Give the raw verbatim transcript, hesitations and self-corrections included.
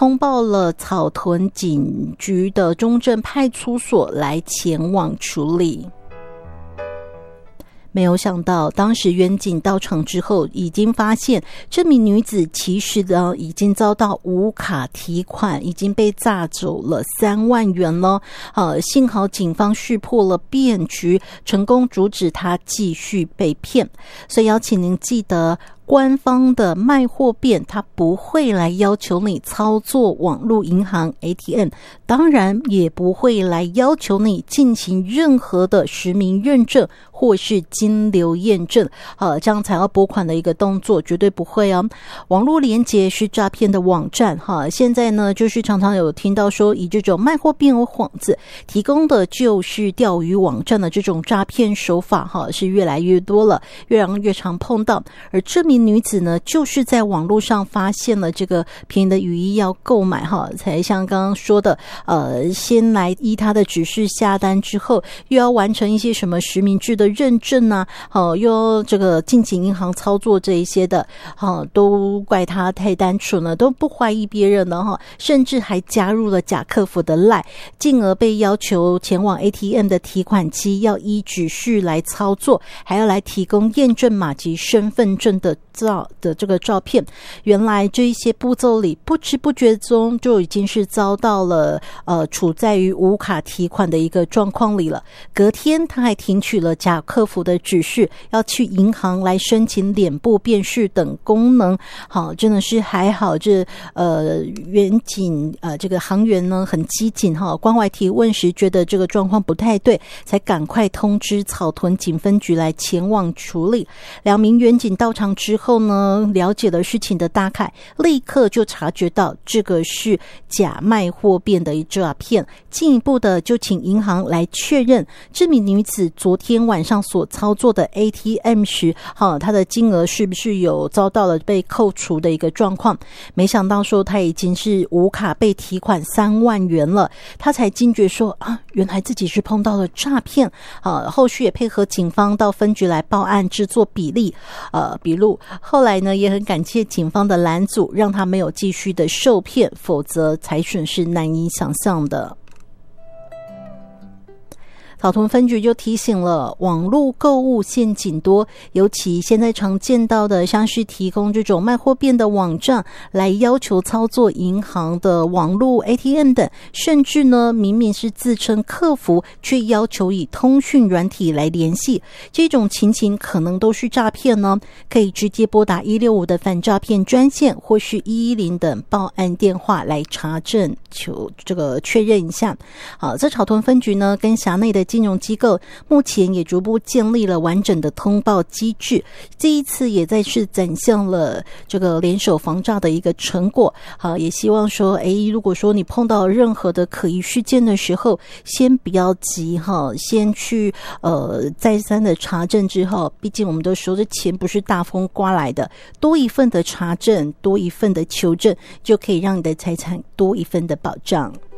通报了草屯警局的中正派出所来前往处理。没有想到当时员警到场之后，已经发现这名女子其实呢已经遭到无卡提款，已经被诈走了三万元了。呃，幸好警方识破了骗局，成功阻止她继续被骗。所以邀请您记得，官方的卖货店它不会来要求你操作网络银行 A T M， 当然也不会来要求你进行任何的实名认证或是金流验证，呃，这样才要拨款的一个动作绝对不会哦。网络连结是诈骗的网站哈，现在呢就是常常有听到说以这种卖货店为幌子提供的就是钓鱼网站的这种诈骗手法哈，是越来越多了，越来越常碰到。而这名女子呢，就是在网络上发现了这个便宜的雨衣要购买哈，才像刚刚说的，呃，先来依她的指示下单之后，又要完成一些什么实名制的认证啊，好，又要这个进行银行操作这一些的，好，都怪她太单纯了，都不怀疑别人了哈，甚至还加入了假客服的 LINE， 进而被要求前往 A T M 的提款机要依指示来操作，还要来提供验证码及身份证的照的这个照片。原来这一些步骤里，不知不觉中就已经是遭到了呃处在于无卡提款的一个状况里了。隔天他还听取了假客服的指示，要去银行来申请脸部辨识等功能。好，真的是还好这呃员警呃这个行员呢很机警哈，关怀提问时觉得这个状况不太对，才赶快通知草屯警分局来前往处理。两名员警到场之后呢，了解了事情的大概，立刻就察觉到这个是假卖货店的一诈骗，进一步的就请银行来确认这名女子昨天晚上所操作的 A T M 时，哈，她的金额是不是有遭到了被扣除的一个状况。没想到说她已经是无卡被提款三万元了，她才惊觉说啊，原来自己是碰到了诈骗啊。后续也配合警方到分局来报案制作比例呃笔录。后来呢，也很感谢警方的拦阻，让他没有继续的受骗，否则财损是难以想象的。草屯分局就提醒了，网络购物陷阱多，尤其现在常见到的像是提供这种卖货店的网站来要求操作银行的网络 A T M 等，甚至呢明明是自称客服，却要求以通讯软体来联系，这种情形可能都是诈骗呢。可以直接拨打一六五的反诈骗专线或是一一零等报案电话来查证，求这个确认一下。好，这草屯分局呢跟辖内的金融机构目前也逐步建立了完整的通报机制，这一次也再次展现了这个联手防诈的一个成果。好，也希望说诶如果说你碰到任何的可疑事件的时候，先不要急哈，先去呃再三的查证之后，毕竟我们都说这钱不是大风刮来的，多一份的查证，多一份的求证，就可以让你的财产多一份的保障。